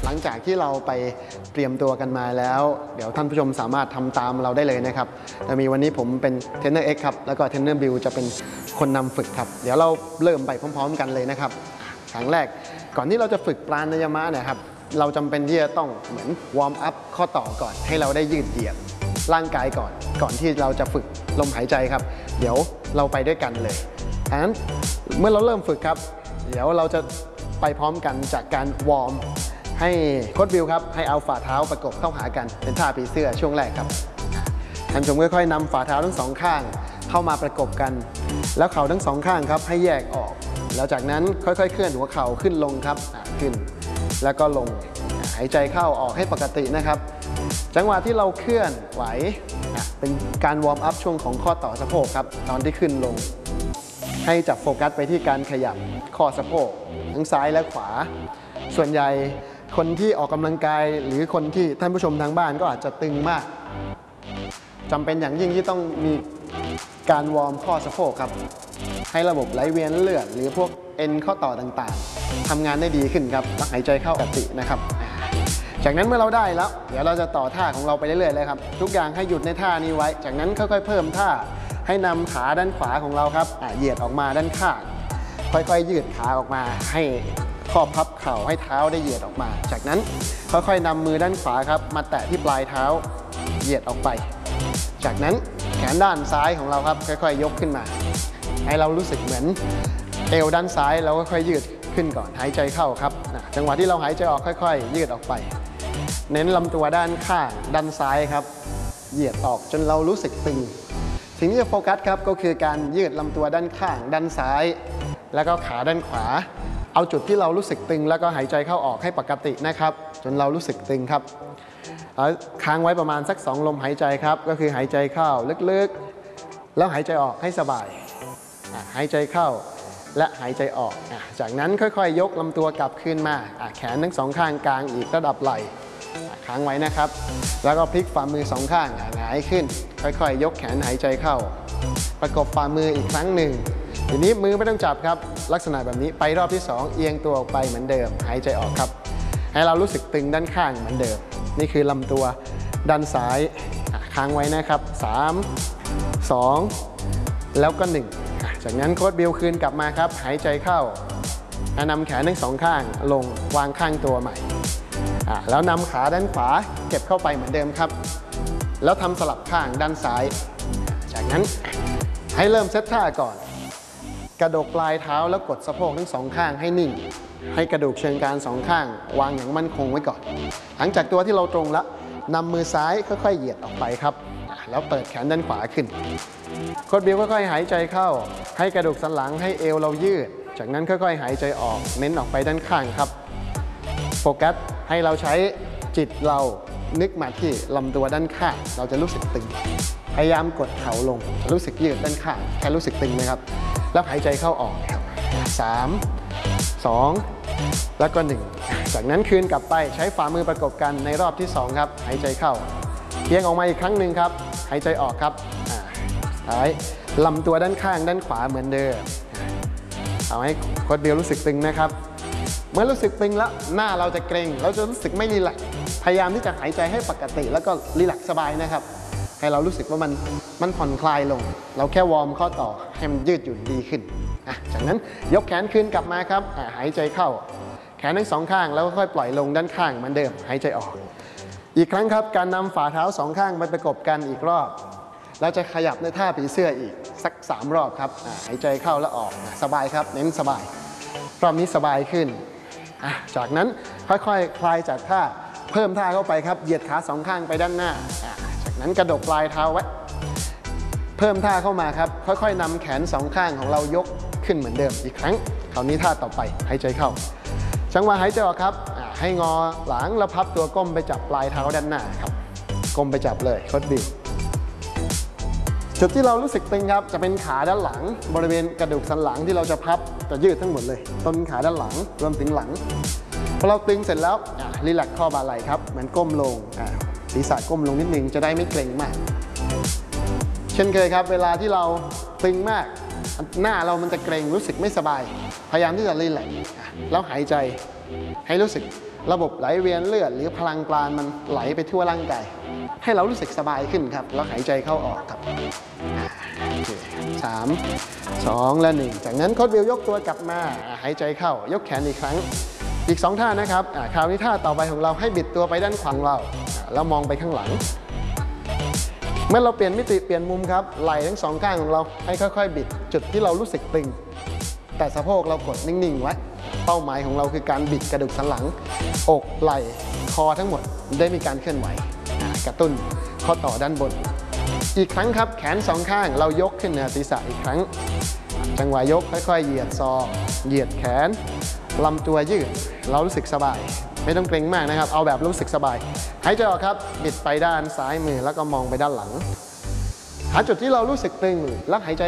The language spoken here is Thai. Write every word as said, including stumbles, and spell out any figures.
ลังจากที่เราไปเตรียมตัวกันมาแล้วเดี๋ยวท่านผู้ชมสามารถทำตามเราได้เลยนะครับแต่มีวันนี้ผมเป็นเทรนเนอร์ X ครับแล้วก็เทรนเนอร์ Bill จะเป็นคนนำฝึกครับเดี๋ยวเราเริ่มไปพร้อมๆกันเลยนะครับครั้งแรกก่อนที่เราจะฝึกปราณายมะเนี่ยครับเราจำเป็นที่จะต้องเหมือนวอร์มอัพข้อต่อก่อนให้เราได้ยืดเหยียดร่างกายก่อนก่อนที่เราจะฝึกลมหายใจครับเดี๋ยวเราไปด้วยกันเลยดังนั้นเมื่อเราเริ่มฝึกครับเดี๋ยวเราจะไปพร้อมกันจากการวอร์มให้โค้ชบิลครับให้เอาฝ่าเท้าประกบเข้าหากันเป็นท่าผีเสื้อช่วงแรกครับท่านผู้ชมค่อยๆนำฝ่าเท้าทั้งสองข้างเข้ามาประกบกันแล้วเข่าทั้งสองข้างครับให้แยกออกแล้วจากนั้นค่อยๆเคลื่อนหัวเข่าขึ้นลงครับขึ้นแล้วก็ลงหายใจเข้าออกให้ปกตินะครับจังหวะที่เราเคลื่อนไหวเป็นการวอร์มอัพช่วงของข้อต่อสะโพกครับตอนที่ขึ้นลงให้จับโฟกัสไปที่การขยับข้อสะโพกทั้งซ้ายและขวาส่วนใหญ่คนที่ออกกำลังกายหรือคนที่ท่านผู้ชมทางบ้านก็อาจจะตึงมากจำเป็นอย่างยิ่งที่ต้องมีการวอร์มข้อสะโพกครับให้ระบบไหลเวียนเลือดหรือพวกเอ็นข้อต่อต่างๆทำงานได้ดีขึ้นครับหายใจเข้าปกตินะครับจากนั้นเมื่อเราได้แล้วเดี๋ยวเราจะต่อท่าของเราไปเรื่อยๆเลยครับทุกอย่างให้หยุดในท่านี้ไว้จากนั้นค่อยๆเพิ่มท่าให้นำขาด้านขวาของเราครับเหยียดออกมาด้านข้างค่อยๆยืดขาออกมาให้ข้อพับเข่าให้เท้าได้เหยียดออกมาจากนั้นค่อยๆนำมือด้านขวาครับมาแตะที่ปลายเท้าเหยียดออกไปจากนั้นแขนด้านซ้ายของเราครับค่อยๆยกขึ้นมาให้เรารู้สึกเหมือนเอวด้านซ้ายเราก็ค่อยยืดขึ้นก่อนหายใจเข้าครับจังหวะที่เราหายใจออกค่อยๆยืดออกไปเน้นลำตัวด้านข้างด้านซ้ายครับเหยียดออกจนเรารู้สึกตึงสิ่งที่จะโฟกัสครับก็คือการยืดลำตัวด้านข้างด้านซ้ายแล้วก็ขาด้านขวาเอาจุดที่เรารู้สึกตึงแล้วก็หายใจเข้าออกให้ปกตินะครับจนเรารู้สึกตึงครับแล้วค้างไว้ประมาณสักสองลมหายใจครับก็คือหายใจเข้าลึกๆแล้วหายใจออกให้สบายหายใจเข้าและหายใจออกจากนั้นค่อยๆ ย, ยกลำตัวกลับขึ้นมาแขนทั้งสองข้างกลางอีกระดับไหล่ค้างไว้นะครับแล้วก็พลิกฝ่ามือสองข้างหงายขึ้นค่อยๆ ย, ยกแขนหายใจเข้าประกบฝ่ามืออีกครั้งหนึ่งทีนี้มือไม่ต้องจับครับลักษณะแบบนี้ไปรอบที่สองเอียงตัวออกไปเหมือนเดิมหายใจออกครับให้เรารู้สึกตึงด้านข้างเหมือนเดิมนี่คือลำตัวด้านซ้ายค้างไว้นะครับสาม สองแล้วก็หนึ่งจากนั้นโค้ชบิลคืนกลับมาครับหายใจเข้านำแขนทั้งสองข้างลงวางข้างตัวใหม่แล้วนำขาด้านขวาเก็บเข้าไปเหมือนเดิมครับแล้วทำสลับข้างด้านซ้ายจากนั้นให้เริ่มเซตท่าก่อนกระดกปลายเท้าแล้วกดสะโพกทั้งสองข้างให้นิ่งให้กระดูกเชิงกรานสองข้างวางอย่างมั่นคงไว้ก่อนหลังจากตัวที่เราตรงแล้วนำมือซ้ายค่อยๆเหยียดออกไปครับแล้วเปิดแขนด้านขวาขึ้นโค้ชบิลค่อยๆหายใจเข้าให้กระดูกสันหลังให้เอวเรายืดจากนั้นค่อยๆหายใจออกเน้นออกไปด้านข้างครับโฟกัสให้เราใช้จิตเรานึกมาที่ลำตัวด้านข้างเราจะรู้สึกตึงพยายามกดเข่าลงจะรู้สึกยืดด้านข้างแค่รู้สึกตึงนะครับแล้วหายใจเข้าออกครับสาม สองแล้วก็หนึ่งจากนั้นคืนกลับไปใช้ฝ่ามือประกบกันในรอบที่สองครับหายใจเข้าเอียงออกมาอีกครั้งหนึ่งครับหายใจออกครับท้ายลำตัวด้านข้างด้านขวาเหมือนเดิมเอาให้โค้ชบิลรู้สึกตึงนะครับเมื่อรู้สึกตึงแล้วหน้าเราจะเกร็งเราจะรู้สึกไม่รีแลกซ์พยายามที่จะหายใจให้ปกติแล้วก็รีแลกซ์สบายนะครับให้เรารู้สึกว่ามันมันผ่อนคลายลงเราแค่วอร์มข้อต่อให้มันยืดหยุ่นดีขึ้นจากนั้นยกแขนคืนกลับมาครับหายใจเข้าแขนทั้งสองข้างแล้วก็ค่อยปล่อยลงด้านข้างเหมือนเดิมหายใจออกอีกครั้งครับการนำฝ่าเท้าสองข้างไปประกบกันอีกรอบเราจะขยับในท่าผีเสื้ออีกสักสามรอบครับหายใจเข้าและออกสบายครับเน้นสบายรอบนี้สบายขึ้นจากนั้นค่อยๆ ค, คลายจากท่าเพิ่มท่าเข้าไปครับเหยียดขาสองข้างไปด้านหน้าจากนั้นกระดกปลายเท้าไว้เพิ่มท่าเข้ามาครับค่อยๆนำแขนสองข้างของเรายกขึ้นเหมือนเดิมอีกครั้งคราวนี้ท่าต่อไปหายใจเข้าจังหวะหายใจออกครับให้งอหลังแล้วพับตัวก้มไปจับปลายเท้าด้านหน้าครับก้มไปจับเลยโค้ชบิลจุดที่เรารู้สึกตึงครับจะเป็นขาด้านหลังบริเวณกระดูกสันหลังที่เราจะพับจะยืดทั้งหมดเลยต้นขาด้านหลังรวมถึงหลังพอเราตึงเสร็จแล้วรีแลกซ์ข้อบ่าไหล่ครับเหมือนก้มลงศีรษะก้มลงนิดนึงจะได้ไม่เกร็งมากเช่นเคยครับเวลาที่เราตึงมากหน้าเรามันจะเกร็งรู้สึกไม่สบายพยายามที่จะรีแลกซ์แล้วหายใจให้รู้สึกระบบไหลเวียนเลือดหรือพลังปราณมันไหลไปทั่วร่างกายให้เรารู้สึกสบายขึ้นครับแล้วหายใจเข้าออกครับสามสองและหนึ่งจากนั้นโค้ชบิวยกตัวกลับมาหายใจเข้ายกแขนอีกครั้งอีกสองท่านะครับคราวนี้ท่าต่อไปของเราให้บิดตัวไปด้านขวาเราแล้วมองไปข้างหลังเมื่อเราเปลี่ยนมิติเปลี่ยนมุมครับไหล่ทั้งสองข้างของเราให้ค่อยๆบิดจุดที่เรารู้สึกตึงแต่สะโพกเรากดนิ่งๆไว้เป้าหมายของเราคือการบิดกระดูกสันหลังอกไหล่คอทั้งหมดได้มีการเคลื่อนไหวกระตุ้นข้อต่อด้านบนอีกครั้งครับแขนสองข้างเรายกขึ้นเหนือศีรษะอีกครั้งจังหวะยกค่อยๆเหยียดศอกเหยียดแขนลำตัวยืดเรารู้สึกสบายไม่ต้องเกร็งมากนะครับเอาแบบรู้สึกสบายหายใจออกครับบิดไปด้านซ้ายมือแล้วก็มองไปด้านหลังหาจุดที่เรารู้สึกตึงแล้วหายใจ